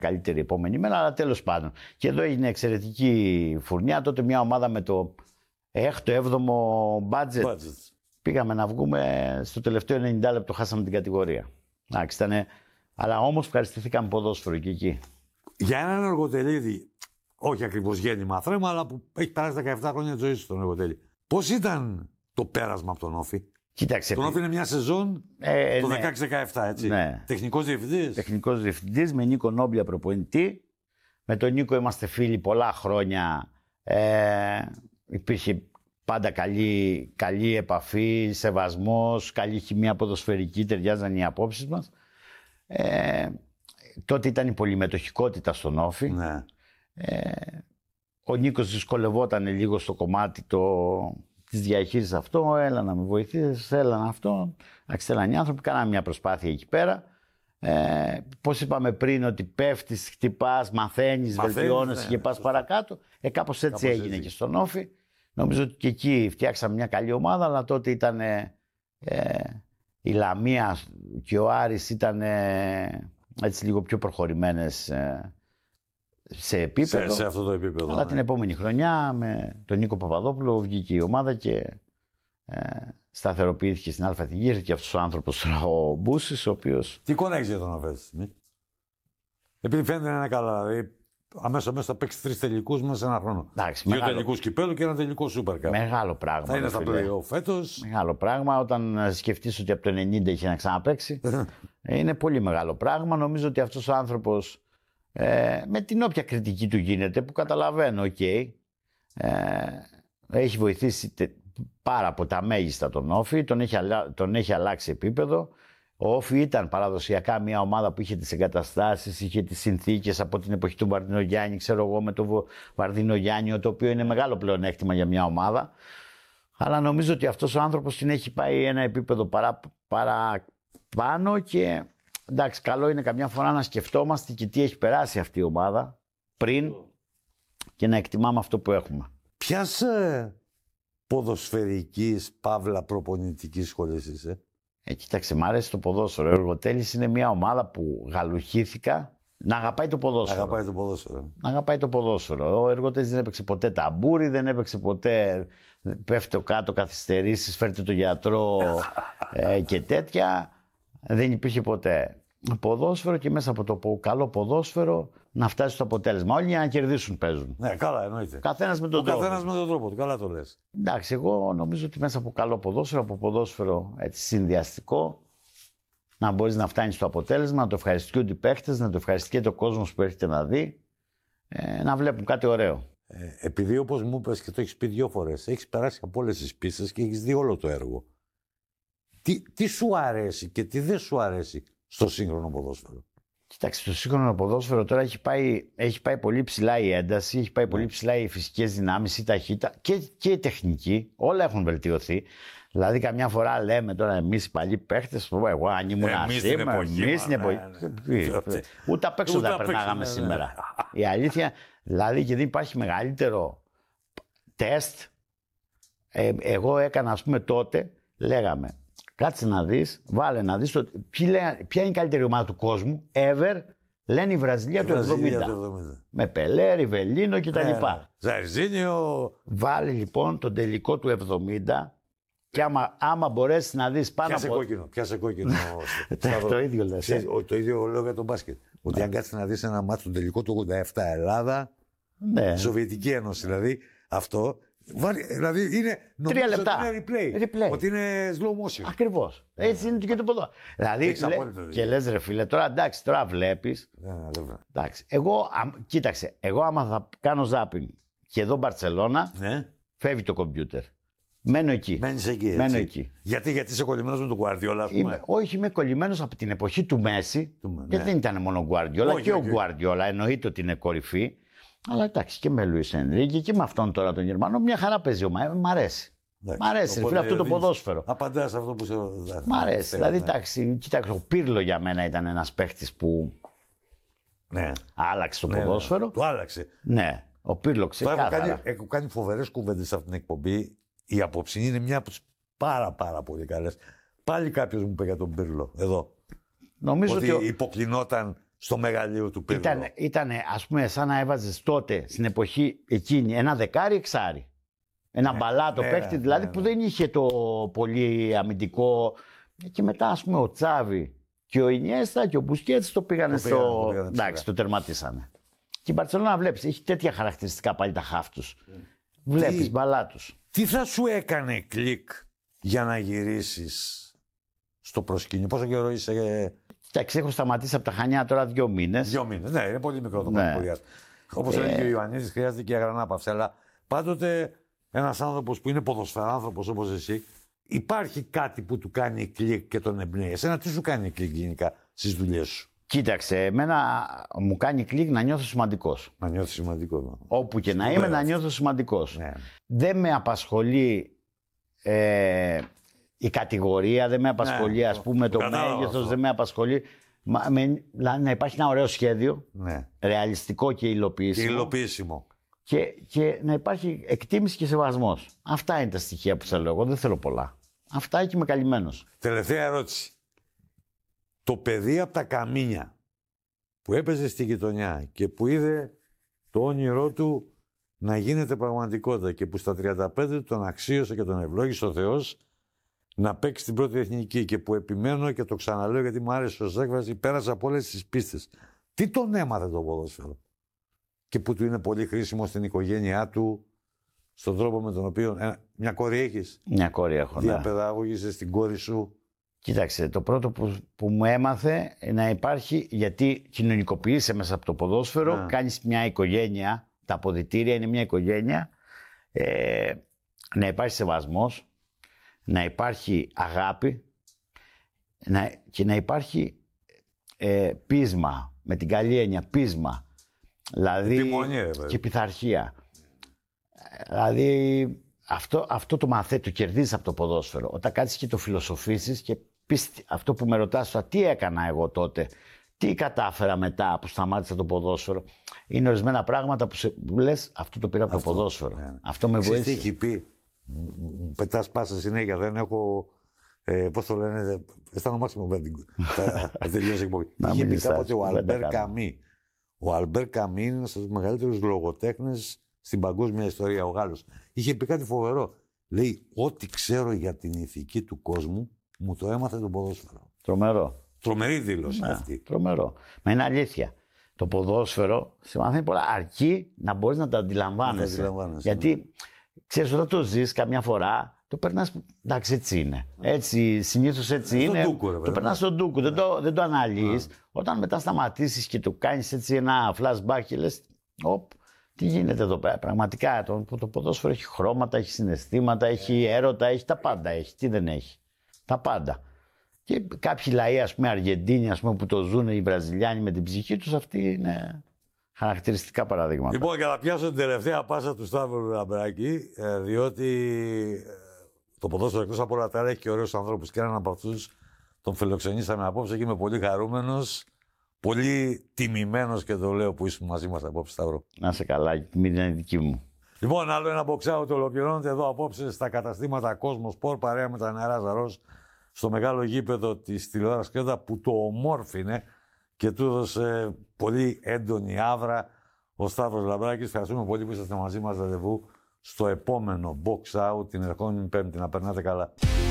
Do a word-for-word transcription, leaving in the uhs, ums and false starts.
καλύτερη επόμενη μέρα, αλλά τέλος πάντων. Και εδώ έγινε εξαιρετική φουρνιά. Τότε μια ομάδα με το έκτο έβδομο budget. budget. Πήγαμε να βγούμε στο τελευταίο ενενήντα λεπτό, χάσαμε την κατηγορία. Εντάξει, ήτανε, αλλά όμως ευχαριστηθήκαμε ποδόσφαιρο και εκεί. Για έναν Αργοτελίδη, όχι ακριβώς γέννημα θρέμα, αλλά που έχει περάσει δεκαεπτά χρόνια τη ζωή του στον Αργοτελίδη. Πώς ήταν το πέρασμα από τον Όφη? Κοίταξε. Τον Όφη είναι μια σεζόν ε, το ναι. δεκαέξι δεκαεπτά, έτσι. Ναι. Τεχνικός διευθυντής. Τεχνικός διευθυντής με Νίκο Νόμπλια προπονητή. Με τον Νίκο είμαστε φίλοι πολλά χρόνια. Ε, υπήρχε πάντα καλή, καλή επαφή, σεβασμός, καλή χημεία ποδοσφαιρική, ταιριάζαν οι απόψεις μας. Ε, τότε ήταν η πολυμετοχικότητα στον Όφη. Ναι. Ε, ο Νίκος δυσκολευόταν λίγο στο κομμάτι το, της διαχείρισης αυτό. Έλα να με βοηθήσεις, έλα να αυτό. Αξιτέλαν οι άνθρωποι, κάναμε μια προσπάθεια εκεί πέρα. Ε, πώς είπαμε πριν, ότι πέφτεις, χτυπάς, μαθαίνεις, βελτιώνεσαι ναι, και πας παρακάτω. Ε, κάπως έτσι κάπως έγινε έτσι. Και στον Όφη. Νομίζω ότι και εκεί φτιάξαμε μια καλή ομάδα, αλλά τότε ήταν ε, η Λαμία και ο Άρης ήταν ε, έτσι λίγο πιο προχωρημένες ε, σε επίπεδο. Σε, σε αυτό το επίπεδο. Αλλά ναι. την επόμενη χρονιά με τον Νίκο Παπαδόπουλο βγήκε η ομάδα και ε, σταθεροποιήθηκε στην Αλφα-Εθνική και αυτός ο άνθρωπος ο Μπούσης, ο οποίος... Τι εικόνα έχεις για τον Αβέτη? Επειδή φαίνεται να είναι καλά, δηλαδή αμέσως αμέσως θα παίξει τρεις τελικούς μέσα σε ένα χρόνο. Εντάξει, δύο μεγάλο... τελικούς κυπέλου και ένα τελικό Super Cup. Μεγάλο πράγμα. Θα είναι στα play-off φέτος. Μεγάλο πράγμα. Όταν σκεφτείς ότι από το ενενήντα είχε να ξαναπαίξει, είναι πολύ μεγάλο πράγμα. Νομίζω ότι αυτός ο άνθρωπος, ε, με την όποια κριτική του γίνεται, που καταλαβαίνω, οκ, okay, ε, έχει βοηθήσει πάρα από τα μέγιστα τον Όφη, τον έχει, αλα... τον έχει αλλάξει επίπεδο. Ο Όφη ήταν παραδοσιακά μια ομάδα που είχε τις εγκαταστάσεις, είχε τις συνθήκες από την εποχή του Βαρδινογιάννη, ξέρω εγώ, με το Βαρδινογιάννη, το οποίο είναι μεγάλο πλεονέκτημα για μια ομάδα. Αλλά νομίζω ότι αυτός ο άνθρωπος την έχει πάει ένα επίπεδο παρά, παραπάνω και εντάξει, καλό είναι καμιά φορά να σκεφτόμαστε και τι έχει περάσει αυτή η ομάδα πριν και να εκτιμάμε αυτό που έχουμε. Ποιας ε, ποδοσφαιρικής, παύλα προπονητικής σχολής είσαι? Ε, κοίταξε, μ' αρέσει το ποδόσφαιρο. Ο Εργοτέλης είναι μια ομάδα που γαλουχήθηκα να αγαπάει το ποδόσφαιρο. Αγαπάει το ποδόσφαιρο. Να αγαπάει το ποδόσφαιρο. Ο Εργοτέλης δεν έπαιξε ποτέ ταμπούρι, δεν έπαιξε ποτέ πέφτει κάτω, καθυστερήσεις, φέρτε το γιατρό ε, και τέτοια. Δεν υπήρχε ποτέ ποδόσφαιρο και μέσα από το καλό ποδόσφαιρο να φτάσει στο αποτέλεσμα. Όλοι για να κερδίσουν παίζουν. Ναι, καλά, εννοείται. Καθένας με τον ο τρόπο. Καθένας με τον τρόπο του, καλά το λες. Εντάξει, εγώ νομίζω ότι μέσα από καλό ποδόσφαιρο, από ποδόσφαιρο έτσι, συνδυαστικό, να μπορείς να φτάνεις στο αποτέλεσμα, να το ευχαριστούν οι παίχτες, να το ευχαριστεί το κόσμος που έρχεται να δει, ε, να βλέπουν κάτι ωραίο. Ε, επειδή όπως μου είπες και το έχεις πει δύο φορές, έχεις περάσει από όλες τις πίστες και έχεις δει όλο το έργο. Τι, τι σου αρέσει και τι δεν σου αρέσει στο σύγχρονο ποδόσφαιρο? Κοιτάξτε, το σύγχρονο ποδόσφαιρο τώρα έχει πάει, έχει πάει πολύ ψηλά η ένταση, έχει πάει πολύ ψηλά οι φυσικές δυνάμεις, η ταχύτητα και, και η τεχνική. Όλα έχουν βελτιωθεί. Δηλαδή, καμιά φορά λέμε τώρα εμείς οι παλιοί παίχτες, εγώ αν ήμουν σήμερα, εμείς την εποχή. Ούτε απ' έξω δεν περνάγαμε σήμερα. Η αλήθεια, δηλαδή, και δεν υπάρχει μεγαλύτερο τεστ. Ε, εγώ έκανα, ας πούμε, τότε, λέγαμε. Κάτσε να δεις, βάλε να δεις το, ποια είναι η καλύτερη ομάδα του κόσμου, ever, λένε η Βραζιλία του εβδομήντα. Με Πελέ, Ριβελίνο κτλ. Ζαρζίνιο. Βάλε λοιπόν τον τελικό του εβδομήντα και άμα, άμα μπορέσεις να δεις πάνω πιάσε από... Κόκκινο, πιάσε κόκκινο. Το ίδιο λες. Ε? Το ίδιο λέω για τον μπάσκετ. Ότι αν κάτσεις να δεις ένα μάτσο τον τελικό του ογδόντα επτά Ελλάδα, ναι. Σοβιετική Ένωση δηλαδή, αυτό... Δηλαδή είναι τρία λεπτά. Ότι είναι replay, replay. Ότι είναι slow motion. Ακριβώς. Yeah. Έτσι είναι και το ποδό. Δηλαδή λέ, και λες ρε φίλε, τώρα εντάξει, τώρα βλέπεις. Yeah, εντάξει. Εγώ, α, κοίταξε, εγώ άμα θα κάνω zapping και εδώ Μπαρτσελώνα, yeah. φεύγει το κομπιούτερ. Μένω εκεί. Μένεις εκεί. Μένω εκεί. Γιατί, γιατί είσαι κολλημένος με τον Γκουαρδιόλα, ας πούμε. Όχι, είμαι κολλημένος από την εποχή του Μέση. Του, και ναι. δεν ήταν μόνο ο Γκουαρδιόλα. Και όχι. ο Γκουαρδιόλα εννοείται ότι είναι κορυφή. Αλλά εντάξει, και με Λουίς Ενρίκε και με αυτόν τώρα τον Γερμανό, μια χαρά παίζει ο Μαέ. Μ' αρέσει. Εντάξει, μ' αρέσει, ρε φίλε, αυτό το ποδόσφαιρο. Απαντά σε αυτό που σε. Μ' αρέσει. Δηλαδή, εντάξει, κοίταξε, ο Πύρλο για μένα ήταν ένας παίχτης που. Ναι. Άλλαξε το ναι, ποδόσφαιρο. Ναι. Το άλλαξε. Ναι, ο Πύρλο ξεκάθαρα. Έχω κάνει, έχω κάνει φοβερές κουβέντες σε αυτήν την εκπομπή. Η απόψη είναι μια από τις πάρα πάρα πολύ καλές. Πάλι κάποιος μου είπε για τον Πύρλο εδώ. Νομίζω ότι, ότι υποκλεινόταν στο μεγαλείο του Πύρου. Ήταν, ήτανε, ας πούμε, σαν να έβαζες τότε, στην εποχή εκείνη, ένα δεκάρι εξάρι. Ένα ναι, μπαλάτο ναι, παίκτη, ναι, δηλαδή, ναι, ναι. που δεν είχε το πολύ αμυντικό. Και μετά, ας πούμε, ο Τσάβη και ο Ινιέστα και ο Μπουσκέτς το πήγανε το στο... Πήγαν, το πήγαν, εντάξει, το τερματίσανε. Και η Μπαρτσελόνα, βλέπεις, έχει τέτοια χαρακτηριστικά πάλι τα χαφ τους. Mm. Βλέπεις, μπαλά τους. Τι θα σου έκανε κλικ για να γυρίσεις στο προσκήνιο, πόσο καιρό είσαι... Εντάξει, έχω σταματήσει από τα Χανιά τώρα δύο μήνες. Δύο μήνες, ναι, είναι πολύ μικρό το πανεπιστήμιο. Ναι. Όπως έλεγε και ο Ιωαννίδης, χρειάζεται και αγρανάπαυση. Αλλά πάντοτε ένας άνθρωπος που είναι ποδοσφαιράνθρωπος όπως εσύ, υπάρχει κάτι που του κάνει κλικ και τον εμπνέει. Εσένα τι σου κάνει κλικ γενικά στις δουλειές σου? Κοίταξε, εμένα μου κάνει κλικ να νιώθω σημαντικός. Να νιώθω σημαντικός. Ναι. Όπου και να είμαι, να νιώθω σημαντικός. Ναι. Δεν με απασχολεί ε, η κατηγορία, δεν με απασχολεί, ναι, ας πούμε, το, το μέγεθος, δεν με απασχολεί. Μα, με, δηλαδή να υπάρχει ένα ωραίο σχέδιο, ναι. ρεαλιστικό και υλοποιήσιμο. Και υλοποιήσιμο. Και, και να υπάρχει εκτίμηση και σεβασμός. Αυτά είναι τα στοιχεία που θέλω εγώ, δεν θέλω πολλά. Αυτά και είμαι καλυμμένος. Τελευταία ερώτηση. Το παιδί από τα Καμίνια που έπαιζε στη γειτονιά και που είδε το όνειρό του να γίνεται πραγματικότητα και που στα τριάντα πέντε τον αξίωσε και τον ευλόγησε ο Θεός να παίξει την πρώτη εθνική και που επιμένω και το ξαναλέω γιατί μου άρεσε ως έκφραση, πέρασα από όλες τις πίστες. Τι τον έμαθε το ποδόσφαιρο και που του είναι πολύ χρήσιμο στην οικογένειά του, στον τρόπο με τον οποίο... Ε, μια κόρη έχεις. Μια κόρη έχω, ναι. Διαπαιδαγώγησες την κόρη σου. Κοίταξε, το πρώτο που, που μου έμαθε να υπάρχει, γιατί κοινωνικοποιείσαι μέσα από το ποδόσφαιρο, yeah. κάνεις μια οικογένεια, τα αποδυτήρια είναι μια οικογένεια, ε, να υπάρχει σεβασμός, να υπάρχει αγάπη να, και να υπάρχει ε, πείσμα, με την καλή έννοια, πείσμα, δηλαδή επιμονία, και πειθαρχία. Δηλαδή αυτό, αυτό το μαθαίνει, το κερδίζεις από το ποδόσφαιρο. Όταν κάτσεις και το φιλοσοφήσεις και πεις αυτό που με ρωτάς, τι έκανα εγώ τότε, τι κατάφερα μετά που σταμάτησα το ποδόσφαιρο. Είναι ορισμένα πράγματα που, σε, που λες, αυτό το πήρα από αυτό, το ποδόσφαιρο. Ναι. Αυτό με βοήθησε. Τι έχει πει, μου πετάς πάσα συνέχεια, δεν έχω, ε, πώς το λένε, αισθάνομαι μάξιμο βέντιγκ. Θα τελειώσει η εκπομπή. Είχε πει κάποτε ο Αλμπέρ Καμί. Ο Αλμπέρ Καμί είναι ένας από τους μεγαλύτερους λογοτέχνες στην παγκόσμια ιστορία, ο Γάλλος. Είχε πει κάτι φοβερό. Λέει, ό,τι ξέρω για την ηθική του κόσμου, μου το έμαθε το ποδόσφαιρο. Τρομερό. Τρομερή δήλωση ναι, αυτή. Τρομερό. Μα είναι αλήθεια. Το ποδόσφαιρο σε μαθαίνει πολλά. Αρκεί να μπορείς να τα αντιλαμβάνεσαι. Να τα αντιλαμβάνεσαι γιατί, ναι. ξέρεις, όταν το ζεις καμιά φορά, το περνάς, εντάξει, έτσι είναι. Έτσι, συνήθως έτσι ε, είναι. Ντούκο, ρε, το περνάς στον ντούκο, ναι. δεν το, δεν το αναλύεις. Ναι. Όταν μετά σταματήσεις και το κάνεις έτσι ένα flashback και λες, οπ, τι γίνεται εδώ πέρα. Πραγματικά το, το ποδόσφαιρο έχει χρώματα, έχει συναισθήματα, έχει έρωτα, έχει τα πάντα. Έχει. Τι δεν έχει. Τα πάντα. Και κάποιοι λαοί, ας πούμε, Αργεντίνοι, ας πούμε, που το ζουν, οι Βραζιλιάνοι με την ψυχή τους, αυτοί είναι χαρακτηριστικά παραδείγματα. Λοιπόν, για να πιάσω την τελευταία πάσα του Σταύρου Λαμπράκη, διότι το ποδόσφαιρο εκτός από όλα τα άλλα έχει και ωραίους ανθρώπους και έναν από αυτούς τον φιλοξενήσαμε απόψε και είμαι πολύ χαρούμενος, πολύ τιμημένος και το λέω που ήσουν μαζί μας απόψε, Σταύρο. Να είσαι καλά, η τιμή είναι δική μου. Λοιπόν, άλλο ένα box out ολοκληρώνεται εδώ απόψε στα καταστήματα Κόσμο Sport παρέα με τα νερά Ζαρός στο μεγάλο γήπεδο της τηλεόρασης Κρέτα που το ομόρφινε και του έδωσε πολύ έντονη άβρα ο Σταύρος Λαμπράκης. Ευχαριστούμε πολύ που είσαστε μαζί μας, ραντεβού στο επόμενο box out την ερχόμενη Πέμπτη. Να περνάτε καλά.